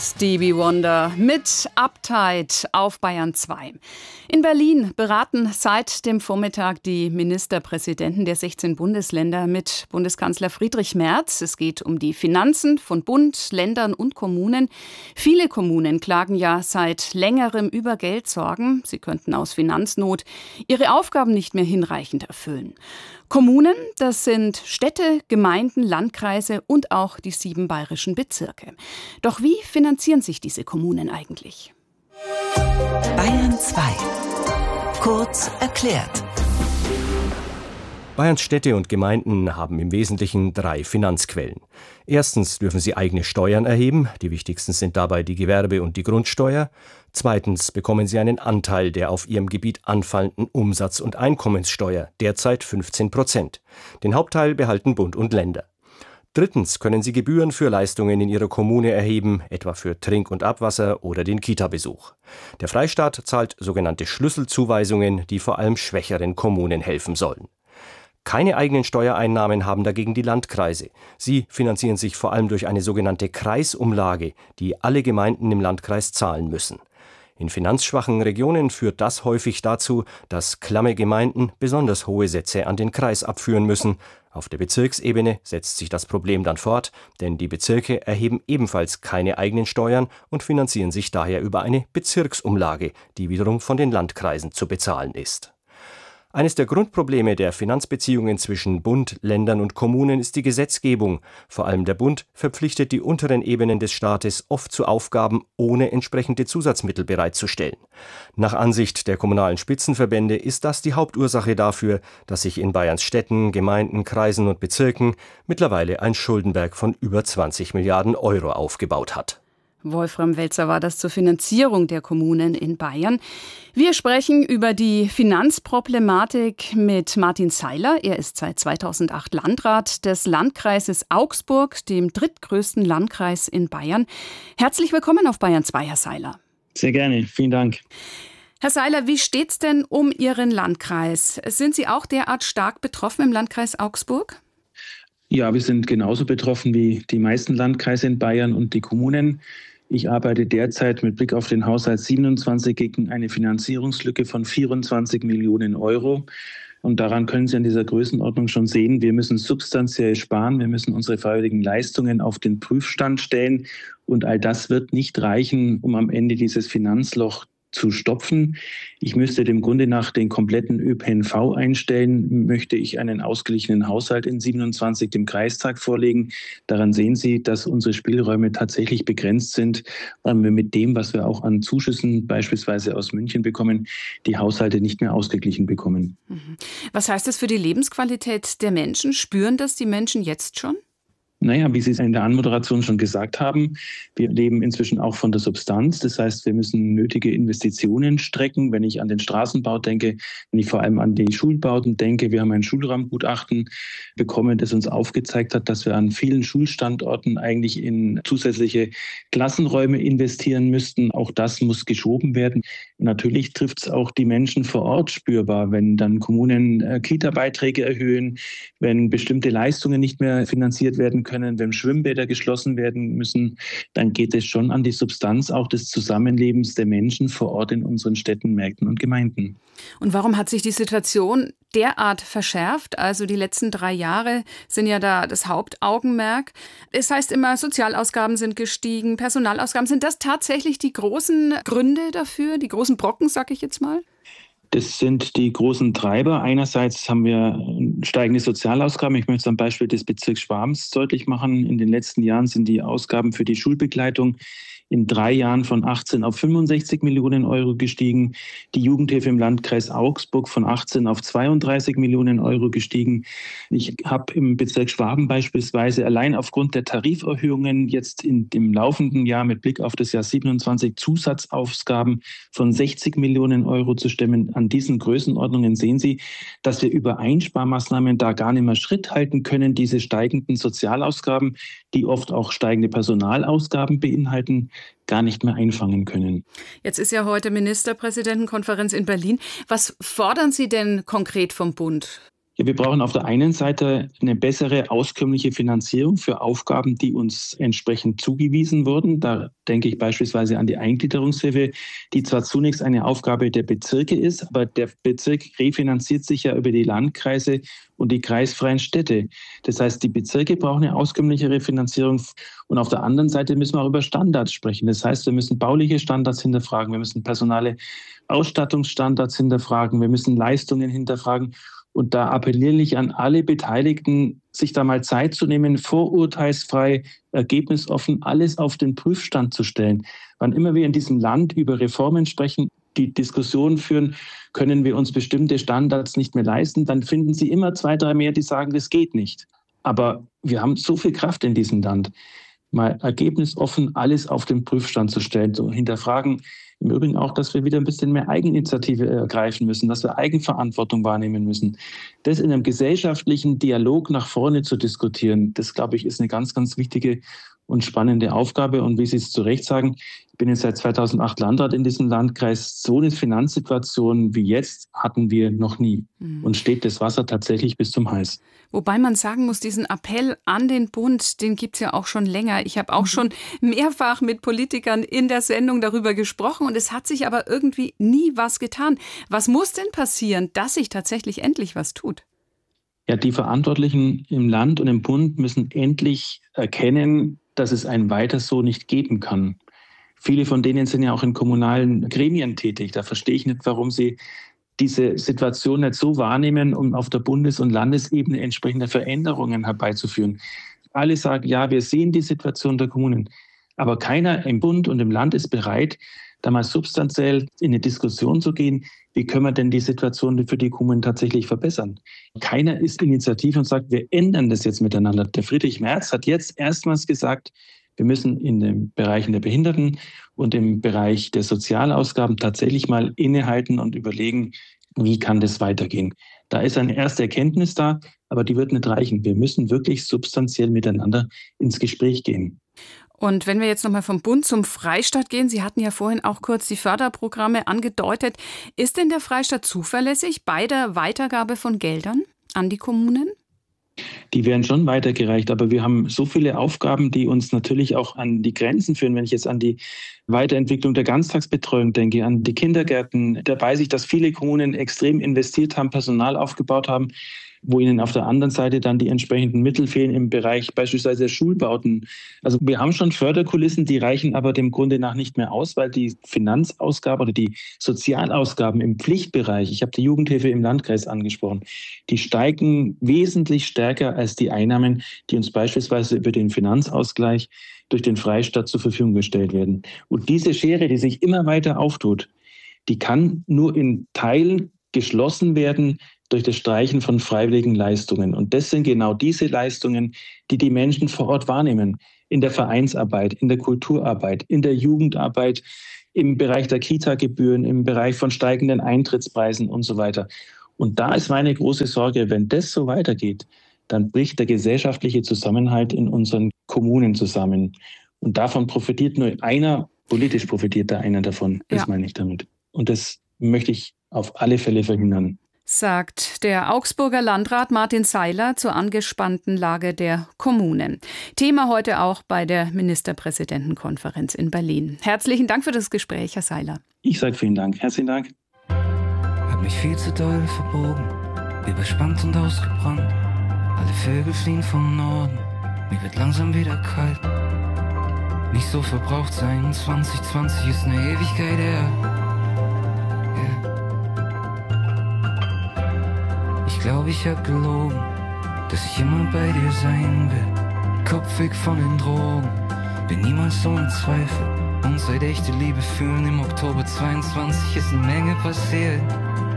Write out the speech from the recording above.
Stevie Wonder mit Uptight auf Bayern 2. In Berlin beraten seit dem Vormittag die Ministerpräsidenten der 16 Bundesländer mit Bundeskanzler Friedrich Merz. Es geht um die Finanzen von Bund, Ländern und Kommunen. Viele Kommunen klagen ja seit längerem über Geldsorgen. Sie könnten aus Finanznot ihre Aufgaben nicht mehr hinreichend erfüllen. Kommunen, das sind Städte, Gemeinden, Landkreise und auch die 7 bayerischen Bezirke. Doch wie finanzieren sich diese Kommunen eigentlich? Bayern 2. Kurz erklärt. Bayerns Städte und Gemeinden haben im Wesentlichen 3 Finanzquellen. Erstens dürfen sie eigene Steuern erheben. Die wichtigsten sind dabei die Gewerbe- und die Grundsteuer. Zweitens bekommen sie einen Anteil der auf ihrem Gebiet anfallenden Umsatz- und Einkommenssteuer, derzeit 15%. Den Hauptteil behalten Bund und Länder. Drittens können sie Gebühren für Leistungen in ihrer Kommune erheben, etwa für Trink- und Abwasser oder den Kita-Besuch. Der Freistaat zahlt sogenannte Schlüsselzuweisungen, die vor allem schwächeren Kommunen helfen sollen. Keine eigenen Steuereinnahmen haben dagegen die Landkreise. Sie finanzieren sich vor allem durch eine sogenannte Kreisumlage, die alle Gemeinden im Landkreis zahlen müssen. In finanzschwachen Regionen führt das häufig dazu, dass klamme Gemeinden besonders hohe Sätze an den Kreis abführen müssen. Auf der Bezirksebene setzt sich das Problem dann fort, denn die Bezirke erheben ebenfalls keine eigenen Steuern und finanzieren sich daher über eine Bezirksumlage, die wiederum von den Landkreisen zu bezahlen ist. Eines der Grundprobleme der Finanzbeziehungen zwischen Bund, Ländern und Kommunen ist die Gesetzgebung. Vor allem der Bund verpflichtet die unteren Ebenen des Staates oft zu Aufgaben, ohne entsprechende Zusatzmittel bereitzustellen. Nach Ansicht der kommunalen Spitzenverbände ist das die Hauptursache dafür, dass sich in Bayerns Städten, Gemeinden, Kreisen und Bezirken mittlerweile ein Schuldenberg von über 20 Milliarden Euro aufgebaut hat. Wolfram Welzer war das zur Finanzierung der Kommunen in Bayern. Wir sprechen über die Finanzproblematik mit Martin Seiler. Er ist seit 2008 Landrat des Landkreises Augsburg, dem drittgrößten Landkreis in Bayern. Herzlich willkommen auf Bayern 2, Herr Seiler. Sehr gerne, vielen Dank. Herr Seiler, wie steht's denn um Ihren Landkreis? Sind Sie auch derart stark betroffen im Landkreis Augsburg? Ja, wir sind genauso betroffen wie die meisten Landkreise in Bayern und die Kommunen. Ich arbeite derzeit mit Blick auf den Haushalt 27 gegen eine Finanzierungslücke von 24 Millionen Euro. Und daran können Sie an dieser Größenordnung schon sehen, wir müssen substanziell sparen, wir müssen unsere freiwilligen Leistungen auf den Prüfstand stellen. Und all das wird nicht reichen, um am Ende dieses Finanzloch zu stopfen. Ich müsste dem Grunde nach den kompletten ÖPNV einstellen, möchte ich einen ausgeglichenen Haushalt in 27 dem Kreistag vorlegen. Daran sehen Sie, dass unsere Spielräume tatsächlich begrenzt sind, weil wir mit dem, was wir auch an Zuschüssen beispielsweise aus München bekommen, die Haushalte nicht mehr ausgeglichen bekommen. Was heißt das für die Lebensqualität der Menschen? Spüren das die Menschen jetzt schon? Naja, wie Sie es in der Anmoderation schon gesagt haben, wir leben inzwischen auch von der Substanz. Das heißt, wir müssen nötige Investitionen strecken. Wenn ich an den Straßenbau denke, wenn ich vor allem an die Schulbauten denke, wir haben ein Schulraumgutachten bekommen, das uns aufgezeigt hat, dass wir an vielen Schulstandorten eigentlich in zusätzliche Klassenräume investieren müssten. Auch das muss geschoben werden. Natürlich trifft es auch die Menschen vor Ort spürbar, wenn dann Kommunen Kita-Beiträge erhöhen, wenn bestimmte Leistungen nicht mehr finanziert werden können, wenn Schwimmbäder geschlossen werden müssen, dann geht es schon an die Substanz auch des Zusammenlebens der Menschen vor Ort in unseren Städten, Märkten und Gemeinden. Und warum hat sich die Situation derart verschärft? Also die letzten 3 Jahre sind ja da das Hauptaugenmerk. Es heißt immer, Sozialausgaben sind gestiegen, Personalausgaben. Sind das tatsächlich die großen Gründe dafür, die großen Brocken, sag ich jetzt mal? Das sind die großen Treiber. Einerseits haben wir steigende Sozialausgaben. Ich möchte es am Beispiel des Bezirks Schwabens deutlich machen. In den letzten Jahren sind die Ausgaben für die Schulbegleitung in 3 Jahren von 18 auf 65 Millionen Euro gestiegen. Die Jugendhilfe im Landkreis Augsburg von 18 auf 32 Millionen Euro gestiegen. Ich habe im Bezirk Schwaben beispielsweise allein aufgrund der Tariferhöhungen jetzt in dem laufenden Jahr mit Blick auf das Jahr 27 Zusatzausgaben von 60 Millionen Euro zu stemmen. An diesen Größenordnungen sehen Sie, dass wir über Einsparmaßnahmen da gar nicht mehr Schritt halten können. Diese steigenden Sozialausgaben, die oft auch steigende Personalausgaben beinhalten, gar nicht mehr einfangen können. Jetzt ist ja heute Ministerpräsidentenkonferenz in Berlin. Was fordern Sie denn konkret vom Bund? Ja, wir brauchen auf der einen Seite eine bessere auskömmliche Finanzierung für Aufgaben, die uns entsprechend zugewiesen wurden. Da denke ich beispielsweise an die Eingliederungshilfe, die zwar zunächst eine Aufgabe der Bezirke ist, aber der Bezirk refinanziert sich ja über die Landkreise und die kreisfreien Städte. Das heißt, die Bezirke brauchen eine auskömmlichere Finanzierung. Und auf der anderen Seite müssen wir auch über Standards sprechen. Das heißt, wir müssen bauliche Standards hinterfragen, wir müssen personale Ausstattungsstandards hinterfragen, wir müssen Leistungen hinterfragen. Und da appelliere ich an alle Beteiligten, sich da mal Zeit zu nehmen, vorurteilsfrei, ergebnisoffen, alles auf den Prüfstand zu stellen. Wann immer wir in diesem Land über Reformen sprechen, die Diskussion führen, können wir uns bestimmte Standards nicht mehr leisten, dann finden Sie immer 2, 3 mehr, die sagen, das geht nicht. Aber wir haben so viel Kraft in diesem Land, mal ergebnisoffen alles auf den Prüfstand zu stellen, so hinterfragen. Im Übrigen auch, dass wir wieder ein bisschen mehr Eigeninitiative ergreifen müssen, dass wir Eigenverantwortung wahrnehmen müssen. Das in einem gesellschaftlichen Dialog nach vorne zu diskutieren, das, glaube ich, ist eine ganz, ganz wichtige und spannende Aufgabe. Und wie Sie es zu Recht sagen, ich bin jetzt seit 2008 Landrat in diesem Landkreis. So eine Finanzsituation wie jetzt hatten wir noch nie. Und steht das Wasser tatsächlich bis zum Hals. Wobei man sagen muss, diesen Appell an den Bund, den gibt es ja auch schon länger. Ich habe auch schon mehrfach mit Politikern in der Sendung darüber gesprochen und es hat sich aber irgendwie nie was getan. Was muss denn passieren, dass sich tatsächlich endlich was tut? Ja, die Verantwortlichen im Land und im Bund müssen endlich erkennen, dass es ein Weiter so nicht geben kann. Viele von denen sind ja auch in kommunalen Gremien tätig. Da verstehe ich nicht, warum sie diese Situation nicht so wahrnehmen, um auf der Bundes- und Landesebene entsprechende Veränderungen herbeizuführen. Alle sagen, ja, wir sehen die Situation der Kommunen, aber keiner im Bund und im Land ist bereit, da mal substanziell in eine Diskussion zu gehen, wie können wir denn die Situation für die Kommunen tatsächlich verbessern. Keiner ist initiativ und sagt, wir ändern das jetzt miteinander. Der Friedrich Merz hat jetzt erstmals gesagt, wir müssen in den Bereichen der Behinderten und im Bereich der Sozialausgaben tatsächlich mal innehalten und überlegen, wie kann das weitergehen. Da ist eine erste Erkenntnis da, aber die wird nicht reichen. Wir müssen wirklich substanziell miteinander ins Gespräch gehen. Und wenn wir jetzt nochmal vom Bund zum Freistaat gehen, Sie hatten ja vorhin auch kurz die Förderprogramme angedeutet. Ist denn der Freistaat zuverlässig bei der Weitergabe von Geldern an die Kommunen? Die werden schon weitergereicht, aber wir haben so viele Aufgaben, die uns natürlich auch an die Grenzen führen. Wenn ich jetzt an die Weiterentwicklung der Ganztagsbetreuung denke, an die Kindergärten, da weiß ich, dass viele Kommunen extrem investiert haben, Personal aufgebaut haben, wo ihnen auf der anderen Seite dann die entsprechenden Mittel fehlen im Bereich beispielsweise der Schulbauten. Also wir haben schon Förderkulissen, die reichen aber dem Grunde nach nicht mehr aus, weil die Finanzausgaben oder die Sozialausgaben im Pflichtbereich, ich habe die Jugendhilfe im Landkreis angesprochen, die steigen wesentlich stärker als die Einnahmen, die uns beispielsweise über den Finanzausgleich durch den Freistaat zur Verfügung gestellt werden. Und diese Schere, die sich immer weiter auftut, die kann nur in Teilen geschlossen werden durch das Streichen von freiwilligen Leistungen. Und das sind genau diese Leistungen, die die Menschen vor Ort wahrnehmen. In der Vereinsarbeit, in der Kulturarbeit, in der Jugendarbeit, im Bereich der Kita-Gebühren, im Bereich von steigenden Eintrittspreisen und so weiter. Und da ist meine große Sorge, wenn das so weitergeht, dann bricht der gesellschaftliche Zusammenhalt in unseren Kommunen zusammen. Und davon profitiert nur einer, politisch profitiert da einer davon. Das meine ich damit. Und das möchte ich auf alle Fälle verhindern. Sagt der Augsburger Landrat Martin Seiler zur angespannten Lage der Kommunen. Thema heute auch bei der Ministerpräsidentenkonferenz in Berlin. Herzlichen Dank für das Gespräch, Herr Seiler. Ich sage vielen Dank. Herzlichen Dank. Hab mich viel zu doll verbogen, überspannt und ausgebrannt. Alle Vögel fliehen vom Norden, mir wird langsam wieder kalt. Nicht so verbraucht sein, 2020 ist eine Ewigkeit her. Ich glaube, ich hab gelogen, dass ich immer bei dir sein will. Kopf weg von den Drogen, bin niemals ohne Zweifel. Und seit echte Liebe fühlen im Oktober 22 ist eine Menge passiert.